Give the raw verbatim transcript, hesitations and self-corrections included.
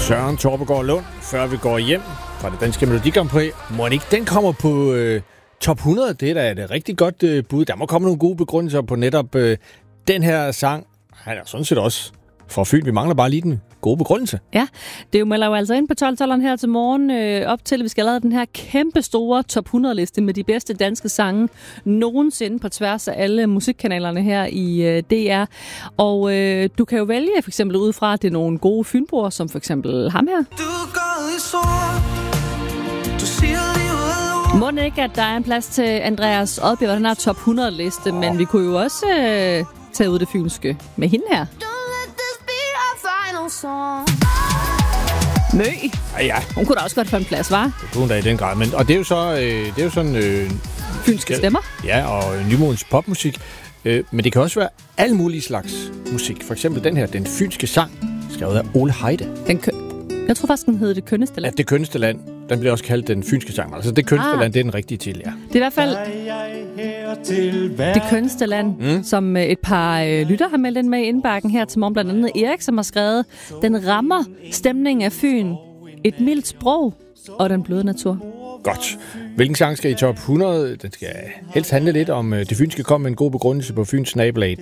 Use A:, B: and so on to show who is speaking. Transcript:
A: Søren Torpegaard Lund, før vi går hjem fra det danske Melodi Grand Prix. Må ikke den kommer på øh, top hundrede? Det er da et rigtig godt øh, bud. Der må komme nogle gode begrundelser på netop øh, den her sang. Han er sådan set også for Fyn. Vi mangler bare lige den gode begrundelse.
B: Ja, det melder jo altså ind på tolv-tolveren her til morgen øh, op til, at vi skal lave den her kæmpe store top hundrede-liste med de bedste danske sange nogensinde på tværs af alle musikkanalerne her i øh, D R. Og øh, du kan jo vælge for eksempel ud fra, at det er nogle gode fynboer, som for eksempel ham her. Må det ikke, at der er en plads til Andreas Odbjerg, den her top hundrede-liste, oh. Men vi kunne jo også øh, tage ud det fynske med hende her. Mø.
A: Ja, ja.
B: Hun kunne da også godt få en plads, var?
A: Det kunne hun da i den grad. Men, og det er jo så øh, det er jo sådan øh,
B: fynske stemmer.
A: Ja, og nymodens popmusik. Øh, men det kan også være alle mulige slags musik. For eksempel den her, den fynske sang, skrevet af Ole Heide. Den kø-
B: Jeg tror faktisk, den hedder Det Kønneste Land.
A: Ja, Det Kønneste Land. Den bliver også kaldt den fynske sang. Altså Det Kønneste ah. Land, det er den rigtige titel, ja.
B: Det er i hvert fald Det Kønneste Land, mm. som et par øh, lytter har meldt ind med i indbakken her til morgen. Blandt andet Erik, som har skrevet, den rammer stemningen af Fyn, et mildt sprog og den bløde natur.
A: Godt. Hvilken sang skal i top hundrede? Den skal helst handle lidt om det fynske. Kom med en god begrundelse på Fyns nabolag.